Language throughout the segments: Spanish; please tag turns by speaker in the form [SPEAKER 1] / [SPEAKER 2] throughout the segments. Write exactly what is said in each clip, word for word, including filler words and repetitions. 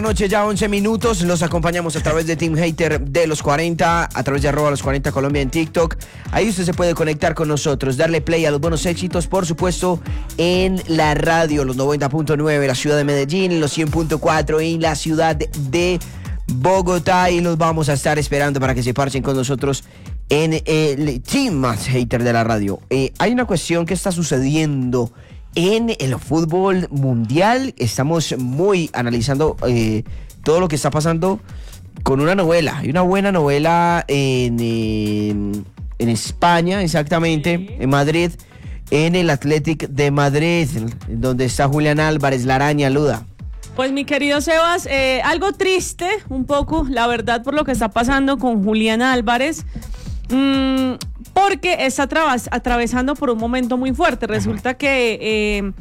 [SPEAKER 1] Noche ya once minutos, los acompañamos a través de Team Hater de los cuarenta, a través de arroba los cuarenta Colombia en TikTok. Ahí usted se puede conectar con nosotros, darle play a los buenos éxitos, por supuesto, en la radio, los noventa punto nueve, la ciudad de Medellín, los cien punto cuatro en la ciudad de Bogotá, y los vamos a estar esperando para que se parchen con nosotros en el Team más Hater de la radio. Eh, hay una cuestión que está sucediendo en el fútbol mundial. Estamos muy analizando eh, todo lo que está pasando con una novela. Hay una buena novela en, en, en España, exactamente, sí. En Madrid, en el Athletic de Madrid, donde está Julián Álvarez, la araña Luda.
[SPEAKER 2] Pues mi querido Sebas, eh, algo triste un poco, la verdad, por lo que está pasando con Julián Álvarez. Mm, porque está atraves- atravesando por un momento muy fuerte. Resulta que eh,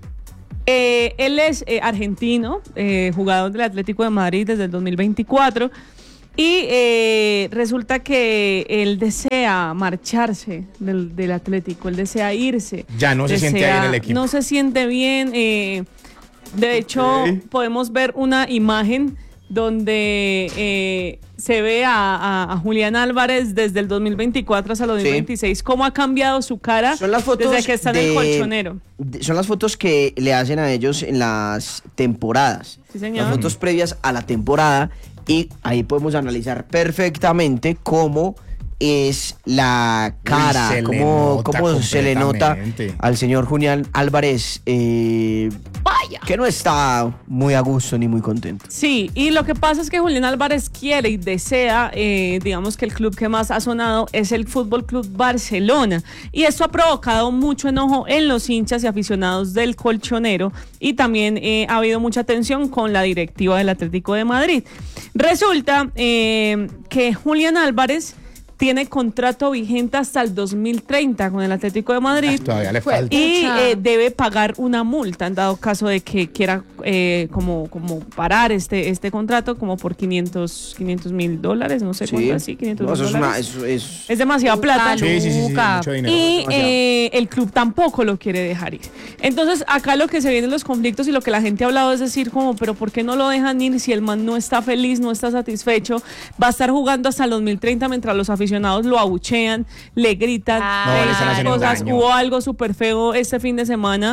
[SPEAKER 2] eh, él es eh, argentino, eh, jugador del Atlético de Madrid desde el dos mil veinticuatro, y eh, resulta que él desea marcharse del, del Atlético, él desea irse.
[SPEAKER 3] Ya no se
[SPEAKER 2] desea,
[SPEAKER 3] siente ahí en el equipo.
[SPEAKER 2] No se siente bien. Eh, de hecho, okay. podemos ver una imagen donde eh, se ve a, a, a Julián Álvarez desde el dos mil veinticuatro hasta el dos mil veintiséis, sí. Cómo ha cambiado su cara
[SPEAKER 1] son las fotos
[SPEAKER 2] desde que está
[SPEAKER 1] de,
[SPEAKER 2] en el colchonero.
[SPEAKER 1] De, son las fotos que le hacen a ellos en las temporadas,
[SPEAKER 2] sí, señor.
[SPEAKER 1] Las fotos previas a la temporada, y ahí podemos analizar perfectamente cómo es la cara, Uy, cómo, cómo se le nota al señor Julián Álvarez, eh, vaya, que no está muy a gusto ni muy contento.
[SPEAKER 2] Sí, y lo que pasa es que Julián Álvarez quiere y desea, eh, digamos que el club que más ha sonado es el Fútbol Club Barcelona, y esto ha provocado mucho enojo en los hinchas y aficionados del colchonero, y también eh, ha habido mucha tensión con la directiva del Atlético de Madrid. Resulta eh, que Julián Álvarez tiene contrato vigente hasta el dos mil treinta con el Atlético de Madrid.
[SPEAKER 3] Todavía le falta.
[SPEAKER 2] Y eh, debe pagar una multa en dado caso de que quiera eh, como, como parar este, este contrato, como por quinientos mil dólares, no sé sí. cuánto así, quinientos
[SPEAKER 1] no, eso
[SPEAKER 2] mil dólares.
[SPEAKER 1] Es, una, eso es...
[SPEAKER 2] es demasiada plata.
[SPEAKER 3] Sí, sí, sí, sí, mucho dinero.
[SPEAKER 2] Y eh, el club tampoco lo quiere dejar ir. Entonces, acá lo que se vienen los conflictos y lo que la gente ha hablado es decir, como, pero ¿por qué no lo dejan ir si el man no está feliz, no está satisfecho? Va a estar jugando hasta el dos mil treinta mientras los aficionados lo abuchean, le gritan,
[SPEAKER 3] ah,
[SPEAKER 2] le
[SPEAKER 3] no,
[SPEAKER 2] dicen
[SPEAKER 3] le
[SPEAKER 2] cosas. Hubo algo súper feo este fin de semana,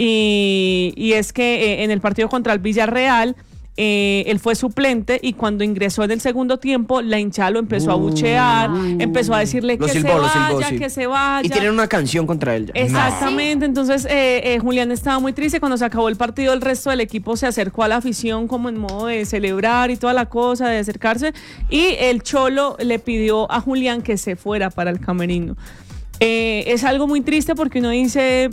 [SPEAKER 2] y, y es que eh, en el partido contra el Villarreal, Eh, él fue suplente, y cuando ingresó en el segundo tiempo, la hinchada lo empezó uh, a abuchear, uh, empezó a decirle que silbó, se vaya, silbó, sí. que se vaya.
[SPEAKER 1] Y tienen una canción contra él ya.
[SPEAKER 2] Exactamente, no. Entonces eh, eh, Julián estaba muy triste. Cuando se acabó el partido, el resto del equipo se acercó a la afición como en modo de celebrar y toda la cosa, de acercarse, y el Cholo le pidió a Julián que se fuera para el camerino. Eh, es algo muy triste porque uno dice...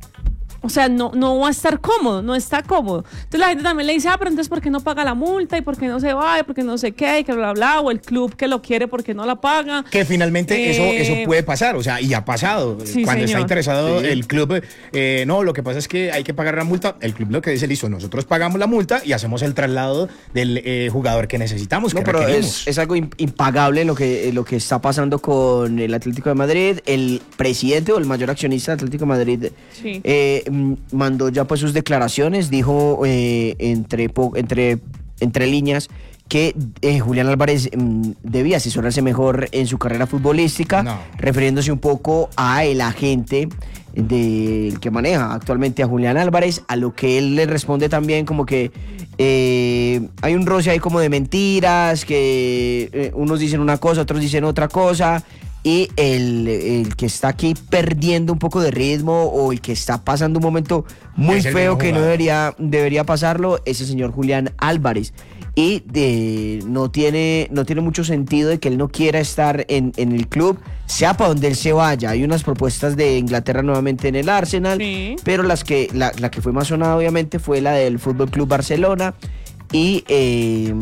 [SPEAKER 2] O sea, no, no va a estar cómodo, no está cómodo. Entonces la gente también le dice, ah, pero entonces ¿por qué no paga la multa? ¿Y por qué no se va? ¿Y por qué no sé qué? Y que bla, bla, o el club que lo quiere porque no la paga.
[SPEAKER 3] Que finalmente eh... eso, eso puede pasar, o sea, y ha pasado. Sí, Cuando señor. está interesado sí. el club, eh, no, lo que pasa es que hay que pagar la multa. El club lo que dice, listo, nosotros pagamos la multa y hacemos el traslado del eh, jugador que necesitamos,
[SPEAKER 1] no,
[SPEAKER 3] que
[SPEAKER 1] pero
[SPEAKER 3] requerimos.
[SPEAKER 1] Es, es algo impagable lo que, lo que está pasando con el Atlético de Madrid. El presidente o el mayor accionista del Atlético de Madrid sí. eh, mandó ya pues sus declaraciones, dijo eh, entre, entre, entre líneas que eh, Julián Álvarez mm, debía asesorarse mejor en su carrera futbolística, no. refiriéndose un poco a el agente del que maneja actualmente a Julián Álvarez, a lo que él le responde también como que eh, hay un roce ahí como de mentiras, que eh, unos dicen una cosa, otros dicen otra cosa, y el, el que está aquí perdiendo un poco de ritmo, o el que está pasando un momento muy feo que no debería, debería pasarlo, es el señor Julián Álvarez. Y de, no tiene no tiene mucho sentido de que él no quiera estar en, en el club, sea para donde él se vaya. Hay unas propuestas de Inglaterra nuevamente en el Arsenal, sí. pero las que la, la que fue más sonada obviamente fue la del Fútbol Club Barcelona. Y eh,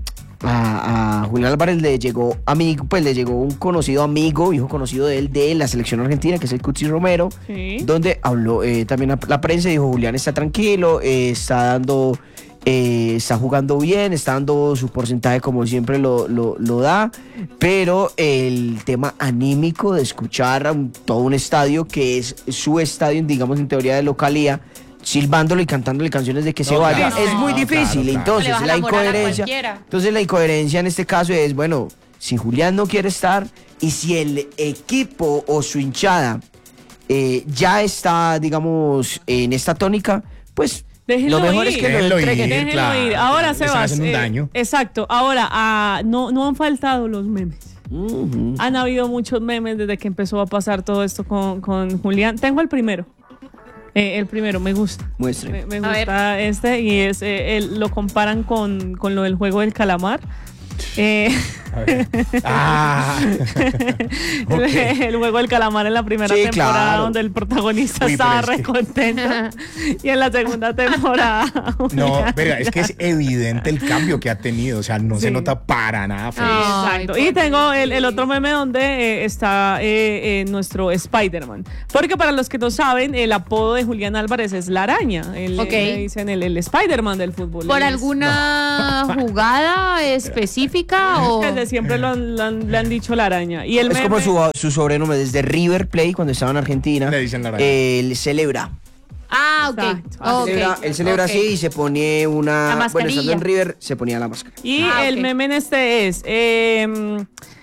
[SPEAKER 1] a, a Julián Álvarez le llegó amigo, pues le llegó un conocido amigo, hijo conocido de él, de la selección argentina, que es el Cuti Romero, sí. donde habló eh, también a la prensa y dijo: Julián está tranquilo, eh, está dando Eh, está jugando bien, está dando su porcentaje como siempre lo, lo, lo da, pero el tema anímico de escuchar a un, todo un estadio que es su estadio, digamos en teoría de localía, silbándolo y cantándole canciones de que
[SPEAKER 3] no,
[SPEAKER 1] se vaya.
[SPEAKER 3] claro,
[SPEAKER 1] es muy
[SPEAKER 3] no,
[SPEAKER 1] difícil,
[SPEAKER 3] claro,
[SPEAKER 1] entonces
[SPEAKER 4] claro.
[SPEAKER 1] la incoherencia. Entonces la incoherencia en este caso es, bueno, si Julián no quiere estar y si el equipo o su hinchada eh, ya está, digamos, en esta tónica, pues
[SPEAKER 2] déjenlo
[SPEAKER 1] lo mejor
[SPEAKER 2] ir.
[SPEAKER 1] es que
[SPEAKER 3] Déjenlo
[SPEAKER 1] lo entreguen.
[SPEAKER 3] ir.
[SPEAKER 2] Déjenlo
[SPEAKER 3] claro,
[SPEAKER 2] ir. Ahora,
[SPEAKER 3] le están
[SPEAKER 2] Sebas,
[SPEAKER 3] haciendo un
[SPEAKER 2] eh,
[SPEAKER 3] daño.
[SPEAKER 2] exacto. Ahora, ah, no, no han faltado los memes.
[SPEAKER 1] Uh-huh.
[SPEAKER 2] Han habido muchos memes desde que empezó a pasar todo esto con, con Julián. Tengo el primero. Eh, el primero, me gusta.
[SPEAKER 1] Muestre.
[SPEAKER 2] Me, me
[SPEAKER 4] A
[SPEAKER 2] gusta este y es eh, el- lo comparan con, con lo del juego del calamar. Eh,
[SPEAKER 3] A ver. Ah. Ok.
[SPEAKER 2] el juego del calamar en la primera
[SPEAKER 1] Sí,
[SPEAKER 2] temporada
[SPEAKER 1] claro.
[SPEAKER 2] donde el protagonista
[SPEAKER 3] Uy,
[SPEAKER 2] estaba
[SPEAKER 3] pero es
[SPEAKER 2] re
[SPEAKER 3] que-
[SPEAKER 2] contento y en la segunda temporada
[SPEAKER 3] No,
[SPEAKER 2] Julián-
[SPEAKER 3] pero es que es evidente el cambio que ha tenido, o sea, no
[SPEAKER 2] Sí.
[SPEAKER 3] se nota para nada feo.
[SPEAKER 4] Ah.
[SPEAKER 2] Exacto.
[SPEAKER 4] Ay,
[SPEAKER 2] Y tengo el, el otro meme donde eh, está eh, eh, nuestro Spider-Man. Porque para los que no saben, el apodo de Julián Álvarez es la araña. El,
[SPEAKER 4] Ok.
[SPEAKER 2] le dicen el, el Spider-Man del fútbol.
[SPEAKER 4] ¿Por
[SPEAKER 2] Él es-
[SPEAKER 4] alguna jugada específica o...?
[SPEAKER 2] Desde siempre lo han- lo han- le han dicho la araña. Y el
[SPEAKER 1] Es
[SPEAKER 2] meme,
[SPEAKER 1] como su, su sobrenombre desde River Plate cuando estaba en Argentina.
[SPEAKER 3] Le dicen la araña.
[SPEAKER 1] Él celebra.
[SPEAKER 4] Ah, ok.
[SPEAKER 2] Exacto.
[SPEAKER 4] Ok,
[SPEAKER 1] Celebra- él celebra
[SPEAKER 4] ok.
[SPEAKER 1] así y se pone una.
[SPEAKER 4] La
[SPEAKER 1] Bueno, estando
[SPEAKER 4] mascarilla.
[SPEAKER 1] en River se ponía la máscara.
[SPEAKER 2] Y
[SPEAKER 4] Ah,
[SPEAKER 2] el
[SPEAKER 4] ok.
[SPEAKER 2] meme en este es... eh,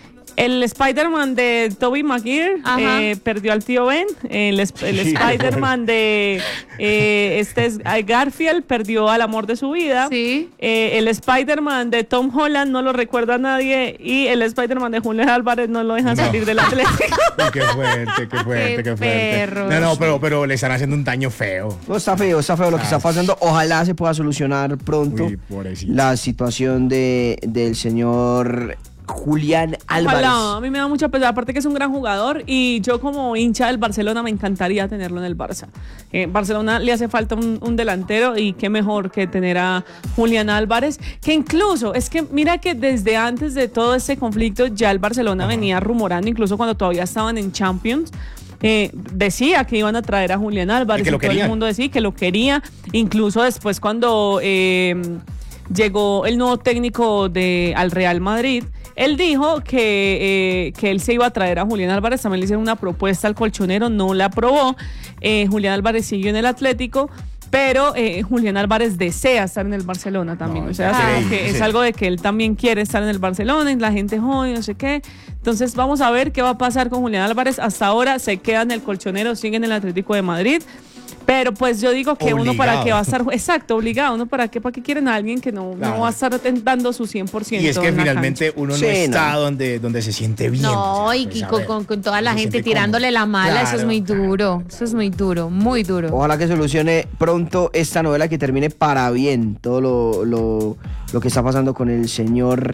[SPEAKER 2] el Spider-Man de Tobey Maguire
[SPEAKER 4] Ajá.
[SPEAKER 2] eh, perdió al tío Ben. El, es- el Spider-Man de eh, este es eh, Garfield perdió al amor de su vida.
[SPEAKER 4] Sí.
[SPEAKER 2] Eh, el Spider-Man de Tom Holland no lo recuerda a nadie. Y el Spider-Man de Julián Álvarez no lo dejan
[SPEAKER 3] No.
[SPEAKER 2] salir del Atlético.
[SPEAKER 3] Uy, qué fuerte, qué fuerte,
[SPEAKER 4] Qué
[SPEAKER 3] qué, fuerte.
[SPEAKER 4] perros.
[SPEAKER 3] No, no, pero, pero le están haciendo un daño feo.
[SPEAKER 1] No, está feo, está feo lo que
[SPEAKER 3] Ah.
[SPEAKER 1] está pasando. Ojalá se pueda solucionar pronto
[SPEAKER 3] Uy, pobrecito.
[SPEAKER 1] la situación de, del señor Julián Álvarez.
[SPEAKER 2] Ojalá, a mí me da mucha pesar, aparte que es un gran jugador y yo como hincha del Barcelona me encantaría tenerlo en el Barça. Eh, Barcelona le hace falta un, un delantero y qué mejor que tener a Julián Álvarez, que incluso, es que mira que desde antes de todo este conflicto ya el Barcelona
[SPEAKER 3] Ajá.
[SPEAKER 2] venía rumorando, incluso cuando todavía estaban en Champions, eh, decía que iban a traer a Julián Álvarez
[SPEAKER 3] Y que lo
[SPEAKER 2] todo el
[SPEAKER 3] querían.
[SPEAKER 2] mundo decía que lo quería, incluso después cuando... eh, llegó el nuevo técnico de, al Real Madrid, él dijo que, eh, que él se iba a traer a Julián Álvarez, también le hicieron una propuesta al colchonero, no la aprobó, eh, Julián Álvarez siguió en el Atlético, pero eh, Julián Álvarez desea estar en el Barcelona también,
[SPEAKER 3] No,
[SPEAKER 2] o sea,
[SPEAKER 3] es
[SPEAKER 2] es, como
[SPEAKER 3] increíble,
[SPEAKER 2] que es
[SPEAKER 3] sí.
[SPEAKER 2] algo de que él también quiere estar en el Barcelona y la gente joven, no sé qué, entonces vamos a ver qué va a pasar con Julián Álvarez, hasta ahora se queda en el colchonero, sigue en el Atlético de Madrid. Pero pues yo digo que uno para
[SPEAKER 3] Obligado.
[SPEAKER 2] qué va a estar, exacto, obligado, uno para qué, para qué quieren a alguien que no,
[SPEAKER 3] Claro.
[SPEAKER 2] no va a estar dando su cien por ciento.
[SPEAKER 3] Y es que
[SPEAKER 2] en la
[SPEAKER 3] finalmente
[SPEAKER 2] cancha.
[SPEAKER 3] uno no
[SPEAKER 1] Sí,
[SPEAKER 3] está
[SPEAKER 1] no.
[SPEAKER 3] donde, donde se siente bien.
[SPEAKER 4] No,
[SPEAKER 3] o sea,
[SPEAKER 4] y
[SPEAKER 3] pues,
[SPEAKER 4] y
[SPEAKER 3] a
[SPEAKER 4] con,
[SPEAKER 3] ver,
[SPEAKER 4] con- con toda la
[SPEAKER 3] se
[SPEAKER 4] gente
[SPEAKER 3] siente
[SPEAKER 4] tirándole
[SPEAKER 3] cómodo.
[SPEAKER 4] la mala, eso es
[SPEAKER 3] Claro.
[SPEAKER 4] muy duro, eso es muy duro, muy duro.
[SPEAKER 1] Ojalá que solucione pronto esta novela, que termine para bien todo lo, lo, lo que está pasando con el señor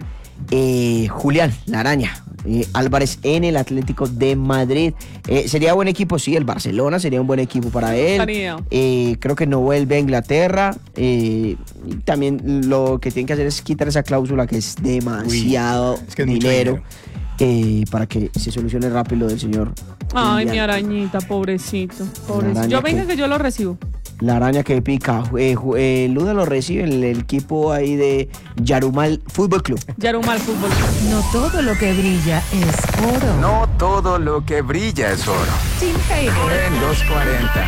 [SPEAKER 1] eh, Julián, la araña, eh, Álvarez en el Atlético de Madrid. Eh, sería buen equipo, sí, el Barcelona sería un buen equipo para él.
[SPEAKER 2] Estaría.
[SPEAKER 1] Eh, creo que no vuelve a Inglaterra. eh, y también lo que tienen que hacer es quitar esa cláusula que es demasiado
[SPEAKER 3] Uy, es que es mucho
[SPEAKER 1] dinero.
[SPEAKER 3] dinero.
[SPEAKER 1] eh, para que se solucione rápido lo del señor
[SPEAKER 2] Ay,
[SPEAKER 1] Julián.
[SPEAKER 2] mi arañita, pobrecito. pobrecito.
[SPEAKER 1] araña
[SPEAKER 2] Yo venga
[SPEAKER 1] que-
[SPEAKER 2] que yo lo recibo.
[SPEAKER 1] La araña que pica. Eh, ju- eh, Luda lo recibe el, el equipo ahí de Yarumal Fútbol Club.
[SPEAKER 2] Yarumal Fútbol.
[SPEAKER 5] No todo lo que brilla es oro.
[SPEAKER 6] No todo lo que brilla es oro.
[SPEAKER 5] Tim Hater.
[SPEAKER 6] En dos cuarenta.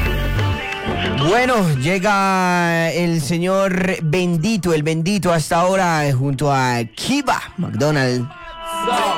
[SPEAKER 1] Bueno, llega el señor Bendito, el Bendito hasta ahora, eh, junto a Kiva McDonald.